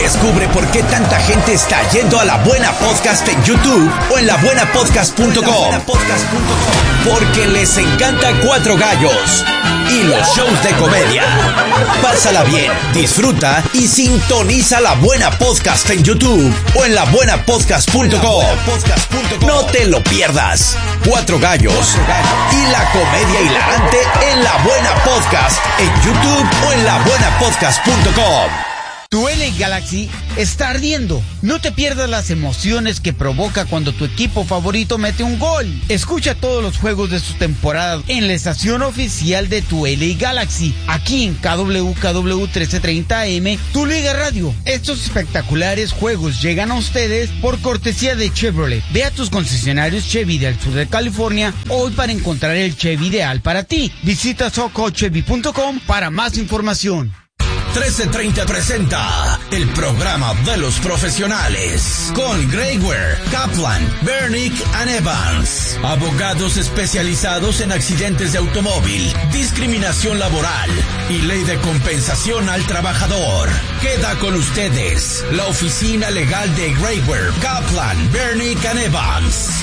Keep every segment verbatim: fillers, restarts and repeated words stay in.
Descubre por qué tanta gente está yendo a La Buena Podcast en YouTube o en la buena podcast punto com. Porque les encanta Cuatro Gallos y los shows de comedia. Pásala bien, disfruta y sintoniza La Buena Podcast en YouTube o en la buena podcast punto com. No te lo pierdas. Cuatro Gallos y la comedia hilarante en La Buena Podcast en YouTube o en la buena podcast punto com. Tu L A Galaxy está ardiendo. No te pierdas las emociones que provoca cuando tu equipo favorito mete un gol. Escucha todos los juegos de su temporada en la estación oficial de tu L A Galaxy, aquí en K W K W trece treinta A M, tu Liga Radio. Estos espectaculares juegos llegan a ustedes por cortesía de Chevrolet. Ve a tus concesionarios Chevy del sur de California hoy para encontrar el Chevy ideal para ti. Visita soco chevy punto com para más información. trece treinta presenta el programa de los profesionales con Grey Ware, Kaplan, Bernick and Evans, abogados especializados en accidentes de automóvil, discriminación laboral y ley de compensación al trabajador. Queda con ustedes la oficina legal de Grey Ware, Kaplan, Bernick and Evans.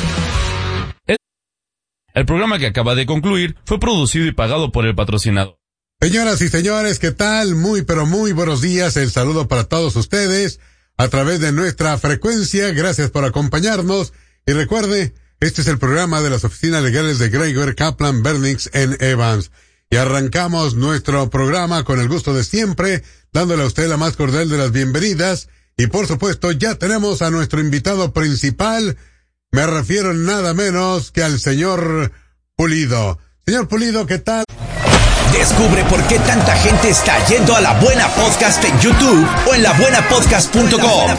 El programa que acaba de concluir fue producido y pagado por el patrocinador. Señoras y señores, ¿qué tal? Muy pero muy buenos días. El saludo para todos ustedes a través de nuestra frecuencia. Gracias por acompañarnos. Y recuerde, este es el programa de las oficinas legales de Grey Ware, Kaplan, Bernick and Evans. Y arrancamos nuestro programa con el gusto de siempre, dándole a usted la más cordial de las bienvenidas. Y por supuesto, ya tenemos a nuestro invitado principal. Me refiero nada menos que al señor Pulido. Señor Pulido, ¿qué tal? Descubre por qué tanta gente está yendo a La Buena Podcast en YouTube o en la buena podcast punto com.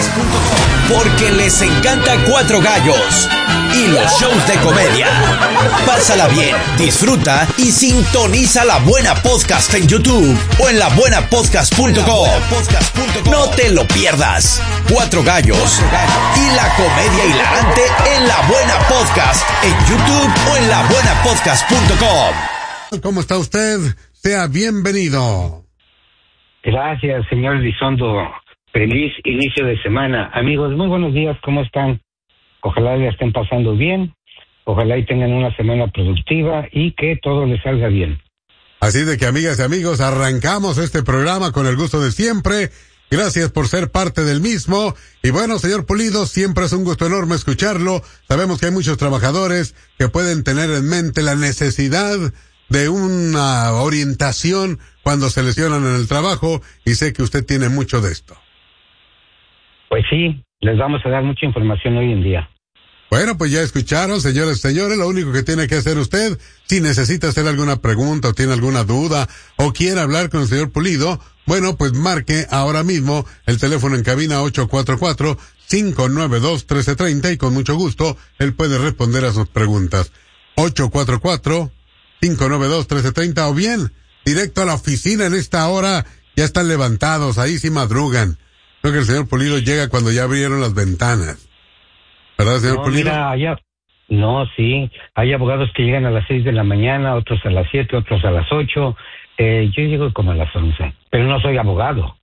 Porque les encanta Cuatro Gallos y los shows de comedia. Pásala bien, disfruta y sintoniza La Buena Podcast en YouTube o en la buena podcast punto com. No te lo pierdas. Cuatro Gallos y la comedia hilarante en La Buena Podcast en YouTube o en la buena podcast punto com. ¿Cómo está usted? Sea bienvenido. Gracias, señor Elizondo. Feliz inicio de semana. Amigos, muy buenos días, ¿cómo están? Ojalá la estén pasando bien, ojalá y tengan una semana productiva y que todo les salga bien. Así de que, amigas y amigos, arrancamos este programa con el gusto de siempre. Gracias por ser parte del mismo. Y bueno, señor Pulido, siempre es un gusto enorme escucharlo. Sabemos que hay muchos trabajadores que pueden tener en mente la necesidad de una orientación cuando se lesionan en el trabajo, y sé que usted tiene mucho de esto. Pues sí, les vamos a dar mucha información hoy en día. Bueno, pues ya escucharon, señores y señores, lo único que tiene que hacer usted, si necesita hacer alguna pregunta o tiene alguna duda o quiere hablar con el señor Pulido, bueno, pues marque ahora mismo el teléfono en cabina ocho cuatro cuatro, cinco nueve dos, uno tres tres cero y con mucho gusto él puede responder a sus preguntas. ocho cuatro cuatro, cinco nueve dos, uno tres tres cero o bien, directo a la oficina en esta hora, ya están levantados, ahí sí madrugan. Creo que el señor Pulido llega cuando ya abrieron las ventanas. ¿Verdad, señor no, Pulido? Mira, allá, no, sí, hay abogados que llegan a las seis de la mañana, otros a las siete, otros a las ocho. Eh, yo llego como a las once, pero no soy abogado.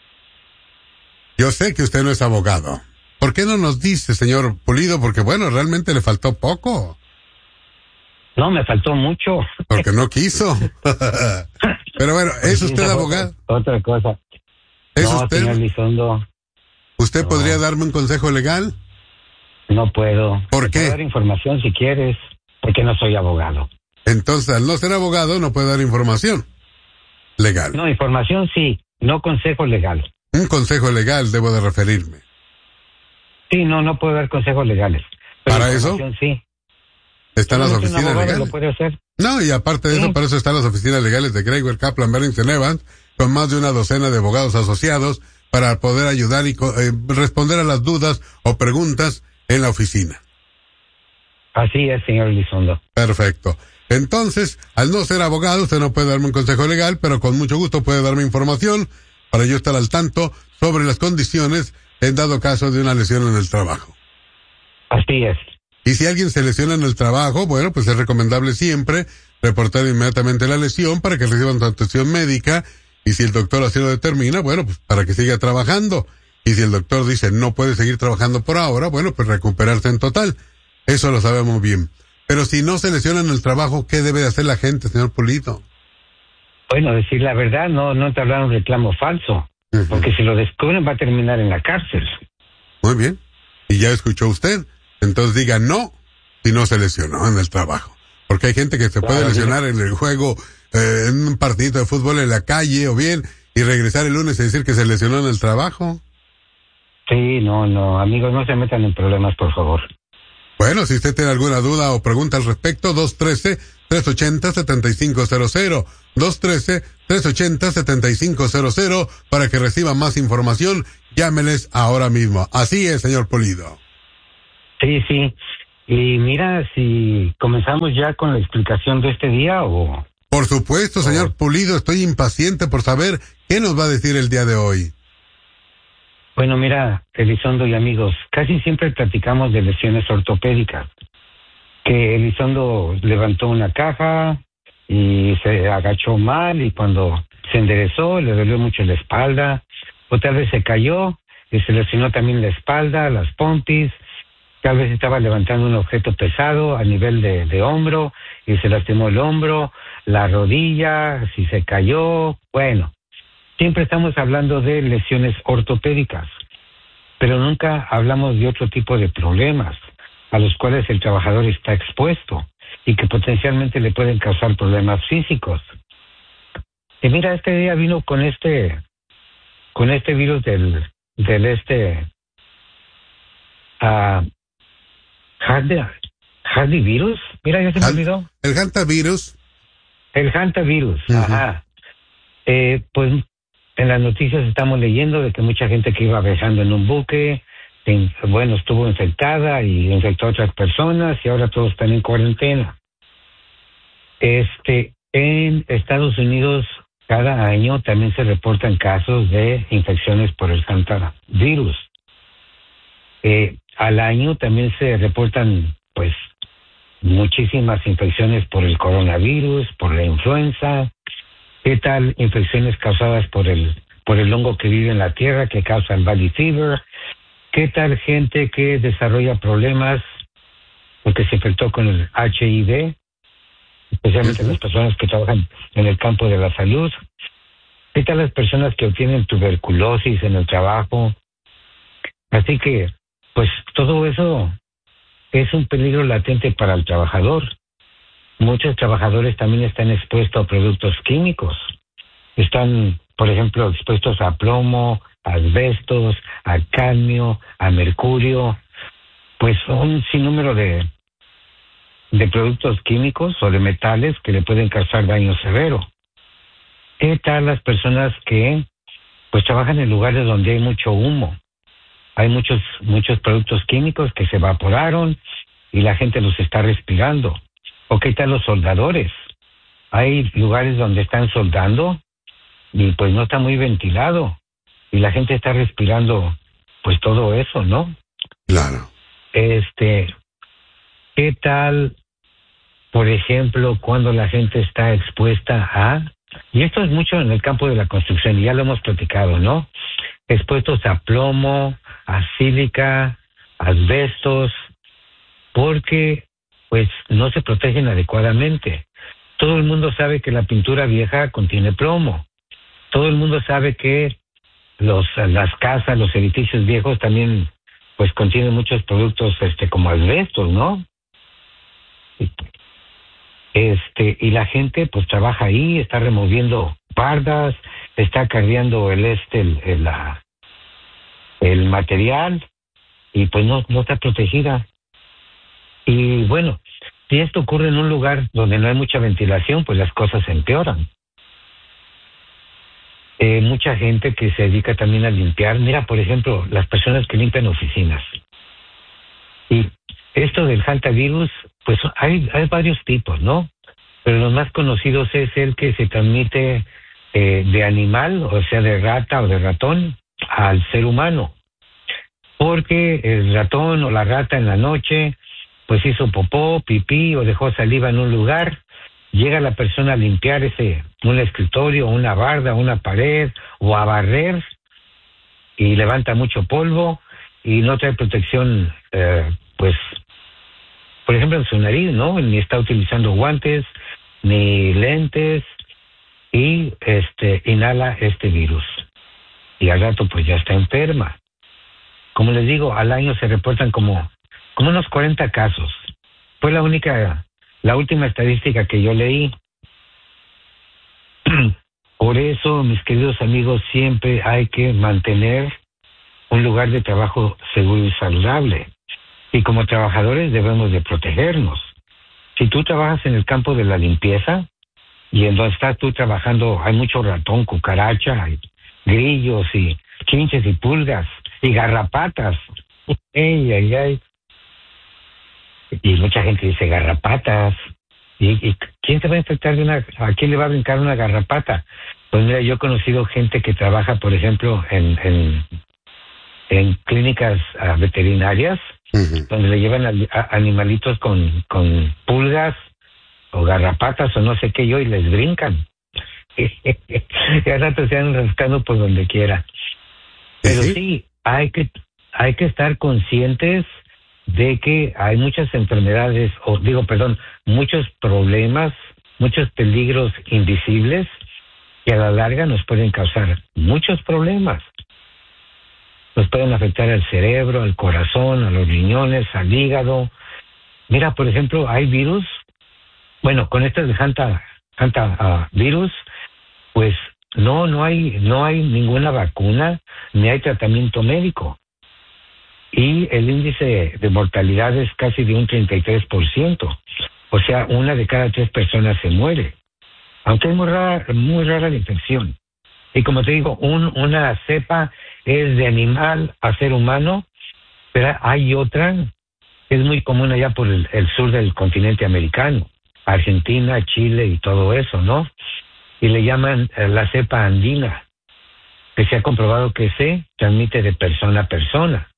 Yo sé que usted no es abogado. ¿Por qué no nos dice, señor Pulido? Porque bueno, realmente le faltó poco. No, me faltó mucho. Porque no quiso. Pero bueno, ¿es usted abogado? Otra cosa. ¿Es no, usted? señor Lizondo. ¿Usted no. podría darme un consejo legal? No puedo. ¿Por qué? Puedo dar información si quieres, porque no soy abogado. Entonces, al no ser abogado, no puede dar información legal. No, información sí, no consejo legal. Un consejo legal debo de referirme. Sí, no, no puedo dar consejos legales. Pero ¿Para eso? Sí. ¿Están las oficinas legales? ¿Lo puede hacer? No, y aparte de sí. eso, para eso están las oficinas legales de Grey Ware, Kaplan, Bernick and Evans, con más de una docena de abogados asociados para poder ayudar y eh, responder a las dudas o preguntas en la oficina. Así es, señor Elizondo. Perfecto. Entonces, al no ser abogado, usted no puede darme un consejo legal, pero con mucho gusto puede darme información para yo estar al tanto sobre las condiciones en dado caso de una lesión en el trabajo. Así es. Y si alguien se lesiona en el trabajo, bueno, pues es recomendable siempre reportar inmediatamente la lesión para que reciban su atención médica Y si el doctor así lo determina, bueno, pues para que siga trabajando. Y si el doctor dice no puede seguir trabajando por ahora, bueno, pues recuperarse en total. Eso lo sabemos bien. Pero si no se lesiona en el trabajo, ¿qué debe de hacer la gente, señor Pulido? Bueno, decir la verdad, no, no te hablar un reclamo falso. Uh-huh. Porque si lo descubren va a terminar en la cárcel. Muy bien. Y ya escuchó usted. Entonces diga no si no se lesionó en el trabajo. Porque hay gente que se claro, puede lesionar sí. en el juego, eh, en un partidito de fútbol en la calle o bien, y regresar el lunes y decir que se lesionó en el trabajo. Sí, no, no, amigos, no se metan en problemas, por favor. Bueno, si usted tiene alguna duda o pregunta al respecto, dos uno tres, tres ocho cero, siete cinco cero cero. dos uno tres, tres ocho cero, siete cinco cero cero para que reciba más información. Llámeles ahora mismo. Así es, señor Pulido. Sí, sí. Y mira, si comenzamos ya con la explicación de este día o... Por supuesto, señor o... Pulido, estoy impaciente por saber qué nos va a decir el día de hoy. Bueno, mira, Elizondo y amigos, casi siempre platicamos de lesiones ortopédicas. Que Elizondo levantó una caja y se agachó mal y cuando se enderezó le dolió mucho la espalda, o tal vez se cayó y se lesionó también la espalda, las pompis. Tal vez estaba levantando un objeto pesado a nivel de, de hombro y se lastimó el hombro, la rodilla, si se cayó. Bueno, siempre estamos hablando de lesiones ortopédicas, pero nunca hablamos de otro tipo de problemas a los cuales el trabajador está expuesto y que potencialmente le pueden causar problemas físicos. Y mira, este día vino con este, con este virus del, del este... Uh, Hardy, Hardy virus, mira, ya se me Hal, olvidó. El hantavirus. El hantavirus, uh-huh. Ajá. Eh, pues en las noticias estamos leyendo de que mucha gente que iba viajando en un buque, en, bueno, estuvo infectada y infectó a otras personas y ahora todos están en cuarentena. Este, en Estados Unidos cada año también se reportan casos de infecciones por el hantavirus. Eh, Al año también se reportan, pues, muchísimas infecciones por el coronavirus, por la influenza. ¿Qué tal infecciones causadas por el por el hongo que vive en la tierra, que causa el Valley Fever? ¿Qué tal gente que desarrolla problemas porque se infectó con el H I V? Especialmente las personas que trabajan en el campo de la salud. ¿Qué tal las personas que obtienen tuberculosis en el trabajo? Así que pues todo eso es un peligro latente para el trabajador. Muchos trabajadores también están expuestos a productos químicos. Están, por ejemplo, expuestos a plomo, a asbestos, a cadmio, a mercurio. Pues un sinnúmero de, de productos químicos o de metales que le pueden causar daño severo. ¿Qué tal las personas que pues trabajan en lugares donde hay mucho humo? Hay muchos muchos productos químicos que se evaporaron y la gente los está respirando. ¿O qué tal los soldadores? Hay lugares donde están soldando y pues no está muy ventilado y la gente está respirando pues todo eso, ¿no? Claro. Este, ¿qué tal, por ejemplo, cuando la gente está expuesta a... Y esto es mucho en el campo de la construcción y ya lo hemos platicado, ¿no? Expuestos a plomo, a sílica, asbestos, porque pues no se protegen adecuadamente. Todo el mundo sabe que la pintura vieja contiene plomo. Todo el mundo sabe que los las casas, los edificios viejos también pues contienen muchos productos este como asbestos, ¿no? Este, y la gente pues trabaja ahí, está removiendo bardas, está cargando el este el, el, la, el material y pues no, no está protegida. Y bueno, si esto ocurre en un lugar donde no hay mucha ventilación, pues las cosas se empeoran. Eh, mucha gente que se dedica también a limpiar, mira, por ejemplo, las personas que limpian oficinas. Y esto del hantavirus, pues hay, hay varios tipos, ¿no? Pero los más conocidos es el que se transmite eh, de animal, o sea, de rata o de ratón, al ser humano. Porque el ratón o la rata en la noche, pues hizo popó, pipí o dejó saliva en un lugar llega la persona a limpiar ese, un escritorio, una barda, una pared, o a barrer, y levanta mucho polvo, y no trae protección, eh, pues, por ejemplo, en su nariz, ¿no? Ni está utilizando guantes, ni lentes, y este inhala este virus. Y al rato, pues, ya está enferma. Como les digo, al año se reportan como, como unos cuarenta casos. Fue la única, la última estadística que yo leí. Por eso, mis queridos amigos, siempre hay que mantener un lugar de trabajo seguro y saludable. Y como trabajadores debemos de protegernos. Si tú trabajas en el campo de la limpieza, y en donde estás tú trabajando, hay mucho ratón, cucaracha, hay grillos y chinches y pulgas y garrapatas. Ay, ay, ay. Y mucha gente dice garrapatas. ¿Y, y quién se va a infectar de una, a quién le va a brincar una garrapata? Pues mira, yo he conocido gente que trabaja, por ejemplo, en, en, en clínicas uh, veterinarias, uh-huh. donde le llevan a, a animalitos con, con pulgas o garrapatas o no sé qué yo, y les brincan. Y al rato se van rascando por donde quiera. Pero sí, sí hay que, hay que estar conscientes de que hay muchas enfermedades, o digo, perdón, muchos problemas, muchos peligros invisibles que a la larga nos pueden causar muchos problemas. Nos pueden afectar al cerebro, al corazón, a los riñones, al hígado. Mira, por ejemplo, hay virus, bueno, con este del Hanta, Hanta uh, virus, pues no, no hay, no hay ninguna vacuna, ni hay tratamiento médico. Y el índice de mortalidad es casi de un treinta y tres por ciento. O sea, una de cada tres personas se muere. Aunque es muy rara, muy rara la infección. Y como te digo, un, una cepa es de animal a ser humano, pero hay otra que es muy común allá por el, el sur del continente americano, Argentina, Chile y todo eso, ¿no? Y le llaman eh, la cepa andina, que se ha comprobado que se transmite de persona a persona.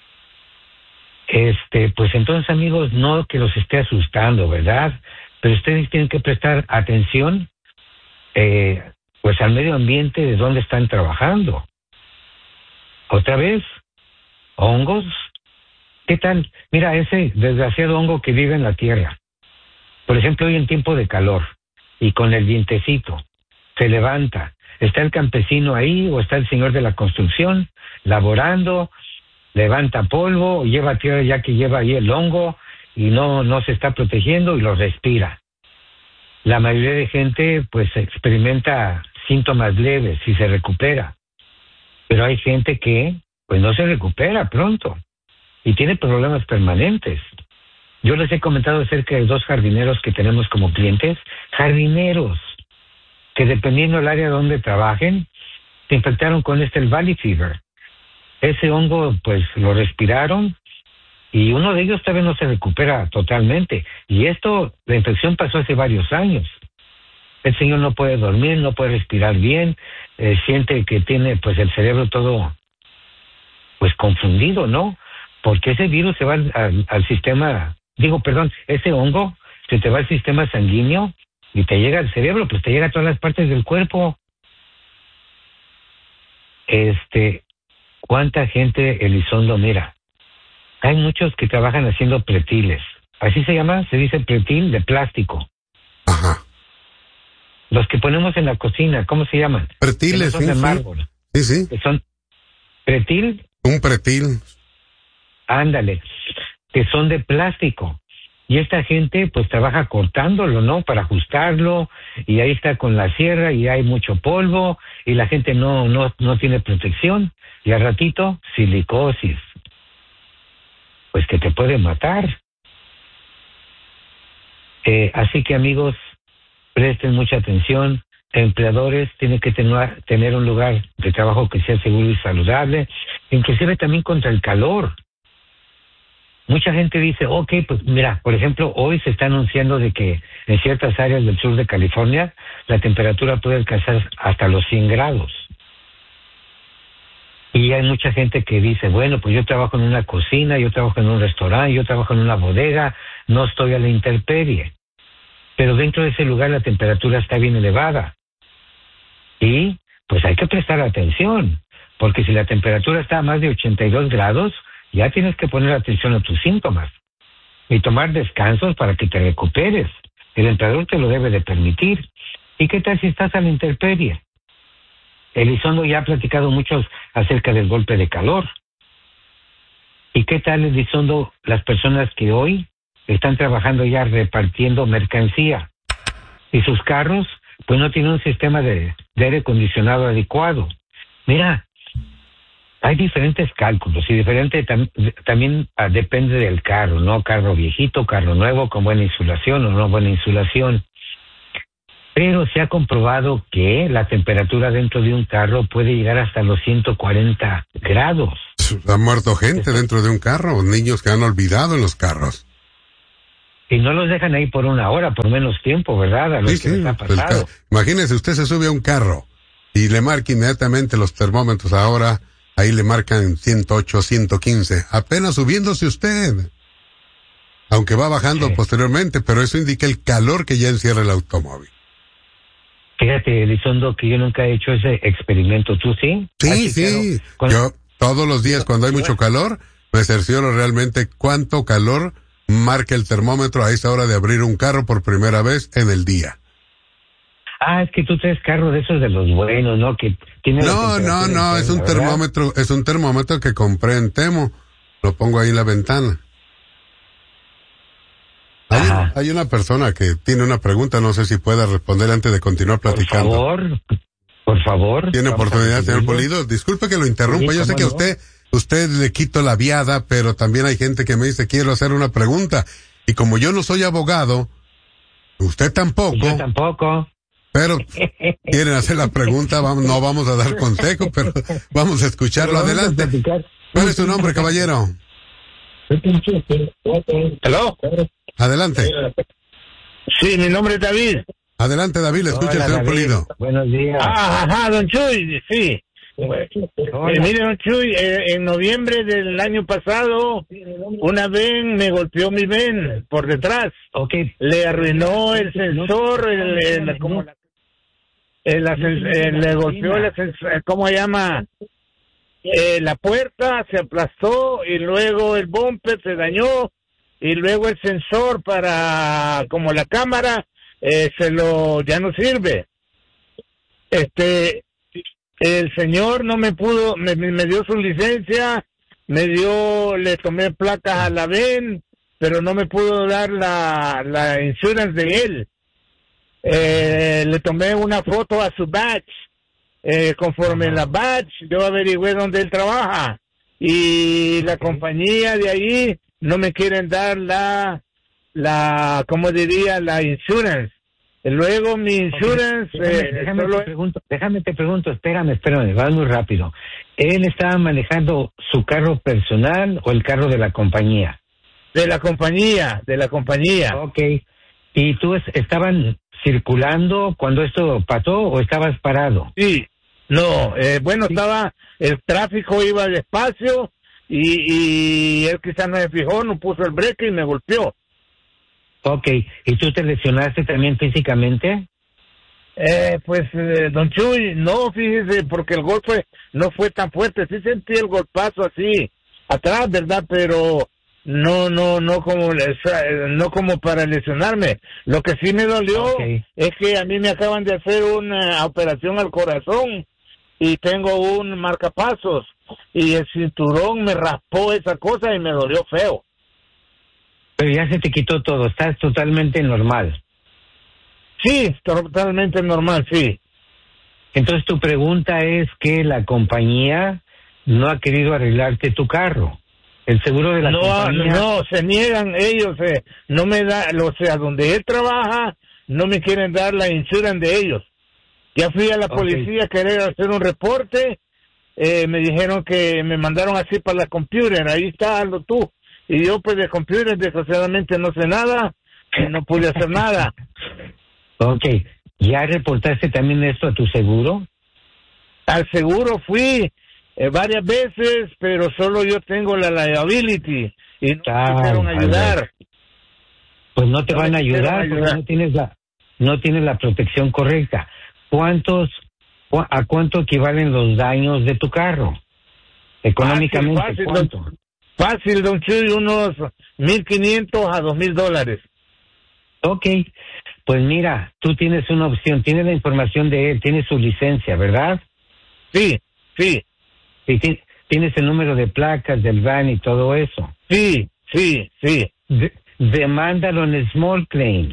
Este, pues entonces, amigos, no que los esté asustando, ¿verdad? Pero ustedes tienen que prestar atención, eh, pues al medio ambiente de donde están trabajando. Otra vez, hongos. ¿Qué tal? Mira, ese desgraciado hongo que vive en la tierra. Por ejemplo, hoy en tiempo de calor, y con el vientecito, se levanta. Está el campesino ahí, o está el señor de la construcción, laborando, levanta polvo, lleva tierra ya que lleva ahí el hongo, y no, no se está protegiendo y lo respira. La mayoría de gente, pues, experimenta síntomas leves y se recupera. Pero hay gente que, pues, no se recupera pronto y tiene problemas permanentes. Yo les he comentado acerca de dos jardineros que tenemos como clientes, jardineros, que dependiendo del área donde trabajen, se infectaron con este el Valley Fever. Ese hongo, pues, lo respiraron y uno de ellos todavía no se recupera totalmente. Y esto, la infección pasó hace varios años. El señor no puede dormir, no puede respirar bien, eh, siente que tiene, pues, el cerebro todo, pues, confundido, ¿no? Porque ese virus se va al, al, al sistema, digo, perdón, ese hongo se te va al sistema sanguíneo y te llega al cerebro, pues te llega a todas las partes del cuerpo. Este, ¿cuánta gente, Elizondo? Mira, hay muchos que trabajan haciendo pretiles. Así se llama, se dice pretil de plástico. Ajá. Los que ponemos en la cocina, ¿cómo se llaman? Pretiles, son sí, de sí. mármol. Sí, sí. Que son pretil. Un pretil. Ándale, que son de plástico. Y esta gente pues trabaja cortándolo, ¿no? Para ajustarlo, y ahí está con la sierra y hay mucho polvo y la gente no no no tiene protección y al ratito silicosis. Pues que te puede matar. Eh, así que, amigos, presten mucha atención. Empleadores tienen que tener, tener un lugar de trabajo que sea seguro y saludable, inclusive también contra el calor. Mucha gente dice, ok, pues mira, por ejemplo, hoy se está anunciando de que en ciertas áreas del sur de California la temperatura puede alcanzar hasta los cien grados. Y hay mucha gente que dice, bueno, pues yo trabajo en una cocina, yo trabajo en un restaurante, yo trabajo en una bodega, no estoy a la intemperie. pero dentro de ese lugar la temperatura está bien elevada. Y pues hay que prestar atención, porque si la temperatura está a más de ochenta y dos grados, ya tienes que poner atención a tus síntomas y tomar descansos para que te recuperes. El entrenador te lo debe de permitir. ¿Y qué tal si estás a la intemperie? Elizondo ya ha platicado mucho acerca del golpe de calor. ¿Y qué tal, Elizondo, las personas que hoy están trabajando ya repartiendo mercancía y sus carros pues no tienen un sistema de, de aire acondicionado adecuado? Mira, hay diferentes cálculos y diferente tam, también ah, depende del carro, ¿no? Carro viejito, carro nuevo, con buena insulación o no buena insulación. Pero se ha comprobado que la temperatura dentro de un carro puede llegar hasta los ciento cuarenta grados. Ha muerto gente dentro de un carro, niños que han olvidado en los carros. Y no los dejan ahí por una hora, por menos tiempo, ¿verdad? A los Sí, que sí, les ha pasado. Imagínese, usted se sube a un carro y le marca inmediatamente los termómetros ahora, ahí le marcan ciento ocho, ciento quince, apenas subiéndose usted. Aunque va bajando sí. posteriormente, pero eso indica el calor que ya encierra el automóvil. Fíjate, Elizondo, que yo nunca he hecho ese experimento. ¿Tú sí? Sí, sí. Cuando... Yo todos los días cuando hay mucho calor, me cercioro realmente cuánto calor marca el termómetro a esa hora de abrir un carro por primera vez en el día. Ah, es que tú traes carro de esos de los buenos, ¿no? Que tiene No, no, no, es un termómetro, es un termómetro que compré en Temo. Lo pongo ahí en la ventana. Hay, hay una persona que tiene una pregunta, no sé si pueda responder antes de continuar platicando. Por favor, por favor. ¿Tiene oportunidad, señor Pulido? Disculpe que lo interrumpa, sí, yo sé que a usted, usted le quito la viada, pero también hay gente que me dice, quiero hacer una pregunta. Y como yo no soy abogado, usted tampoco. Yo tampoco. Pero quieren hacer la pregunta, vamos, no vamos a dar consejo, pero vamos a escucharlo. Adelante. ¿Cuál es su nombre, caballero? ¿Aló? Adelante. Sí, mi nombre es David. Adelante, David, le escucha el señor Pulido. Buenos días. Ah, ajá, don Chuy, sí. Eh, mire, don Chuy, eh, en noviembre del año pasado, una ven me golpeó mi ven por detrás. Okay. Le arruinó el sensor, el, el, como la, el, el, el, le golpeó el ascensor, ¿cómo se llama? Eh, la puerta se aplastó y luego el bumper se dañó y luego el sensor para, como la cámara, eh, se lo, ya no sirve. Este, el señor no me pudo, me, me dio su licencia, me dio, le tomé placas a la ven, pero no me pudo dar la, la insurance de él. Eh, le tomé una foto a su badge. Eh, conforme la badge, yo averigüé dónde él trabaja y la compañía de ahí no me quieren dar la, la, ¿cómo diría? La insurance. Luego mi insurance... Okay. Déjame, eh, déjame, solo... te pregunto, déjame te pregunto, espérame, espérame, va muy rápido. ¿Él estaba manejando su carro personal o el carro de la compañía? De la compañía, de la compañía. Ok. ¿Y tú es, estaban circulando cuando esto pasó o estabas parado? Sí, no, eh, bueno, sí. Estaba, el tráfico iba despacio y, y él quizás no se fijó, no puso el breque y me golpeó. Ok, ¿y tú te lesionaste también físicamente? Eh, pues, eh, don Chuy, no, fíjese, porque el golpe no fue tan fuerte, sí sentí el golpazo así, atrás, ¿verdad? Pero no, no, no como, no como para lesionarme. Lo que sí me dolió okay. es que a mí me acaban de hacer una operación al corazón y tengo un marcapasos y el cinturón me raspó esa cosa y me dolió feo. Pero ya se te quitó todo, estás totalmente normal. Sí, totalmente normal, sí. Entonces tu pregunta es que la compañía no ha querido arreglarte tu carro. El seguro de la no, compañía... No, se niegan ellos, eh, no me da, o sea, donde él trabaja, no me quieren dar la insurance de ellos. Ya fui a la policía okay. a querer hacer un reporte, eh, me dijeron que me mandaron así para la computer, ahí está, hazlo tú. Y yo pues de computer desgraciadamente no sé nada, no pude hacer nada. Ok, ¿ya reportaste también esto a tu seguro? Al seguro fui eh, varias veces, pero solo yo tengo la liability y no me quisieron ayudar. Pues no te no van a ayudar, ayudar porque no tienes la, no tiene la protección correcta. ¿Cuántos, cu- a cuánto equivalen los daños de tu carro? Económicamente, Fácil, fácil, ¿cuánto? don, fácil, don Chuy, unos mil quinientos a dos mil dólares. Ok, pues mira, tú tienes una opción, tienes la información de él, tienes su licencia, ¿verdad? Sí, sí, Y ti- tienes el número de placas del van y todo eso. sí, sí, sí. De- demándalo en Small Claims.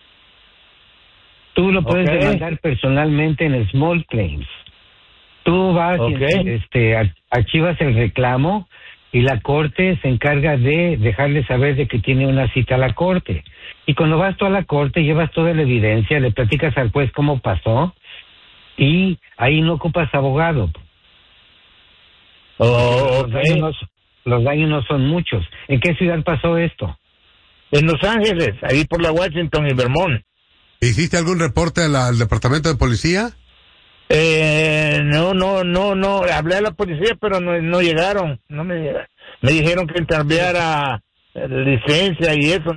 Tú lo puedes Ok. demandar personalmente en Small Claims. Tú vas Ok. y este, ar- archivas el reclamo y la corte se encarga de dejarle saber de que tiene una cita a la corte. Y cuando vas tú a la corte, llevas toda la evidencia, le platicas al juez cómo pasó y ahí no ocupas abogado. Oh, Los, daños ok. no, los daños no son muchos. ¿En qué ciudad pasó esto? En Los Ángeles, ahí por la Washington y Vermont. ¿Hiciste algún reporte a la- al departamento de policía? Eh, no, no, no, no. Hablé a la policía, pero no, no llegaron. No me llegaron. Me dijeron que cambiara eh, licencia y eso.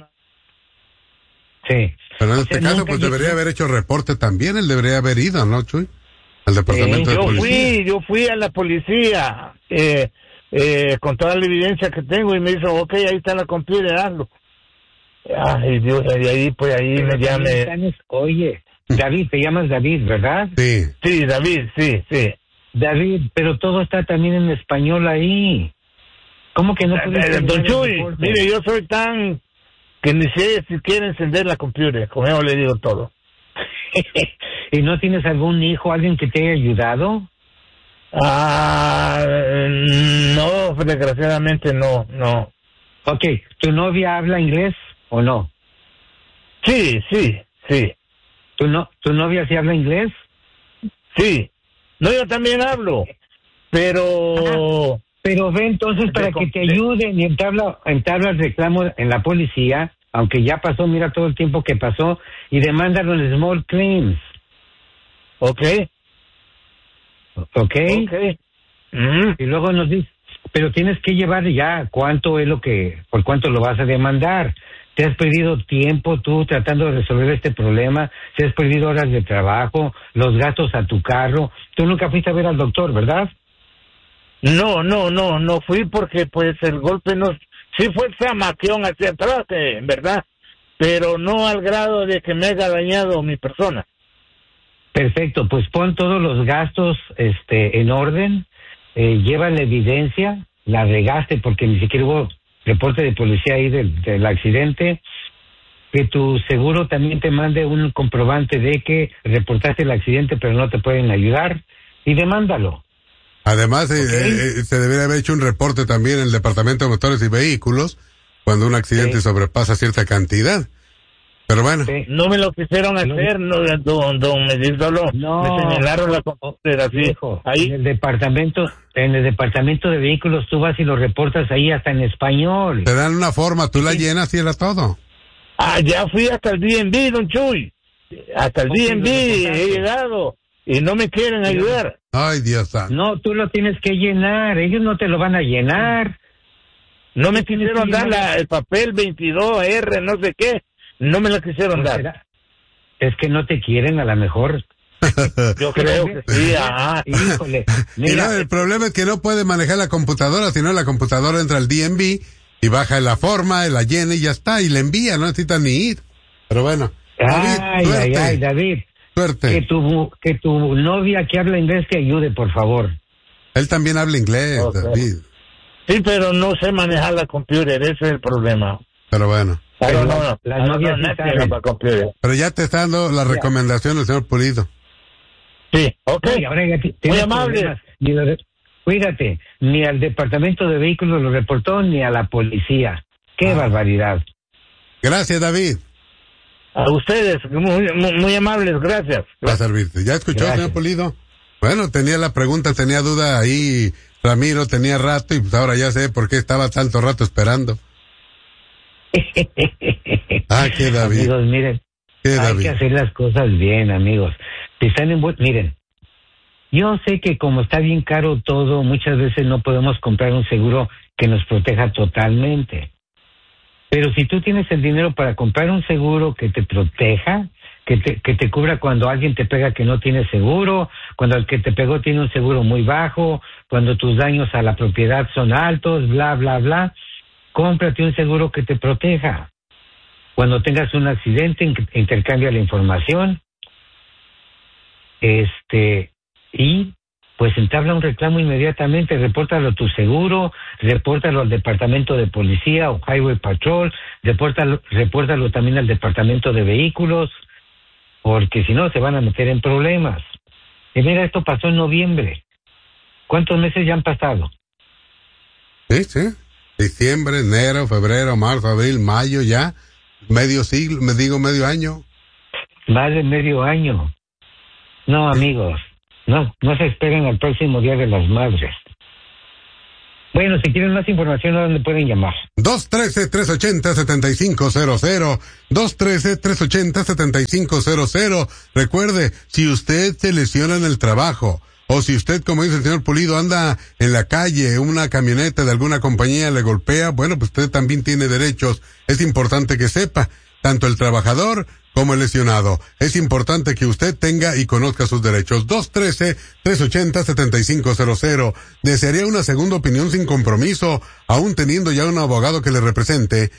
Sí. Pero en O este sea, caso, nunca pues lle- debería haber hecho reporte también. Él debería haber ido, ¿no, Chuy? Al departamento de Yo policía. fui, yo fui a la policía eh, eh, con toda la evidencia que tengo y me dijo, ok, ahí está la computer, hazlo. Ay, Dios, y ahí, pues ahí Pero me también llamé. están es- Oye, David, te llamas David, ¿verdad? Sí. Sí, David, sí, sí. David, pero todo está también en español ahí. ¿Cómo que no puedes Eh, Don terminar el Chuy, reporte? mire, yo soy tan que ni sé si quiere encender la computer, con eso le digo todo. ¿Y no tienes algún hijo, alguien que te haya ayudado? Ah, no, desgraciadamente no, no. Ok, ¿tu novia habla inglés o no? Sí, sí, sí, ¿Tu, no, ¿Tu novia sí habla inglés? sí. No, yo también hablo, pero... Pero ve entonces para De- que te de- ayuden y entabla, entabla el reclamo en la policía, aunque ya pasó, mira todo el tiempo que pasó, y demándalo en Small Claims. Ok, ¿Ok? ok. Mm. Y luego nos dice, pero tienes que llevar ya cuánto es lo que, por cuánto lo vas a demandar. Te has perdido tiempo tú tratando de resolver este problema, te has perdido horas de trabajo, los gastos a tu carro. Tú nunca fuiste a ver al doctor, ¿verdad? No, no, no, no fui porque pues el golpe no... Sí fue el zamaqueón hacia atrás, eh, ¿verdad? Pero no al grado de que me haya dañado mi persona. Perfecto, pues pon todos los gastos este, en orden, eh, lleva la evidencia, la regaste porque ni siquiera hubo reporte de policía ahí del, del accidente, que tu seguro también te mande un comprobante de que reportaste el accidente pero no te pueden ayudar y demándalo. Además, eh, Ok. eh, se debería haber hecho un reporte también en el departamento de motores y vehículos cuando un accidente Sí. sobrepasa cierta cantidad. Pero bueno, Sí. No me lo quisieron hacer, no, don, don, me dijo, solo No. me señalaron la computadora así. Viejo, Ahí, en el departamento, en el departamento de vehículos tú vas y lo reportas ahí hasta en español. te dan una forma, tú la llenas y era todo. ah, ya fui hasta el D M V, don Chuy. Hasta el Ok, D M V lo he reportaste. llegado y no me quieren ayudar. Ay, Dios santo. No, tú lo tienes que llenar, ellos no te lo van a llenar. No me Sí, tienes quisieron que dar llenar- la, el papel veintidós R, no sé qué. No me lo quisieron ¿No dar. será? Es que no te quieren a lo mejor. Yo creo que sí, ajá. Híjole, Y mira, no, el problema es que no puede manejar la computadora, sino la computadora entra al D M V y baja la forma, la llena y ya está, y la envía, no necesita ni ir. Pero bueno, David, ay, suerte, ay, ay, David, suerte. que tu, que tu novia que habla inglés te ayude, por favor. Él también habla inglés, Ok. David. Sí, pero no sé manejar la computer, ese es el problema. Pero bueno, Pero Pero no, no, las no, no, novias sí no, saben. para computer. pero ya te está dando la recomendación del señor Pulido. Sí, ok. No, y ahora ya ti- tienes amable. problemas. Ni lo de- cuídate, ni al departamento de vehículos lo reportó, ni a la policía. ¡Qué Ah. barbaridad! Gracias, David. A ustedes, muy, muy, muy amables, gracias. Va a servirte. ¿Ya escuchó, Gracias. señor Pulido? Bueno, tenía la pregunta, tenía duda ahí, Ramiro tenía rato y pues ahora ya sé por qué estaba tanto rato esperando. Ah, qué David. Amigos, miren, Qué hay David. que hacer las cosas bien, amigos. Si están en buen... Miren, yo sé que como está bien caro todo, muchas veces no podemos comprar un seguro que nos proteja totalmente. Pero si tú tienes el dinero para comprar un seguro que te proteja, que te, que te cubra cuando alguien te pega que no tiene seguro, cuando el que te pegó tiene un seguro muy bajo, cuando tus daños a la propiedad son altos, bla, bla, bla, cómprate un seguro que te proteja. Cuando tengas un accidente, intercambia la información, este, y pues entabla un reclamo inmediatamente, repórtalo a tu seguro, repórtalo al departamento de policía o Highway Patrol, repórtalo, repórtalo también al departamento de vehículos, porque si no se van a meter en problemas. Y mira, esto pasó en noviembre. ¿Cuántos meses ya han pasado? Sí, sí. Diciembre, enero, febrero, marzo, abril, mayo, ya. Medio siglo, me digo medio año. Más de medio año. No, amigos. No, no se esperen al próximo Día de las Madres. Bueno, si quieren más información, ¿a dónde pueden llamar? dos uno tres, tres ocho cero, siete cinco cero cero. dos uno tres, tres ocho cero, siete cinco cero cero. Recuerde, si usted se lesiona en el trabajo, o si usted, como dice el señor Pulido, anda en la calle, una camioneta de alguna compañía le golpea, bueno, pues usted también tiene derechos. Es importante que sepa, tanto el trabajador como el lesionado. Es importante que usted tenga y conozca sus derechos. dos uno tres, tres ocho cero, siete cinco cero cero. ¿Desearía una segunda opinión sin compromiso, aún teniendo ya un abogado que le represente?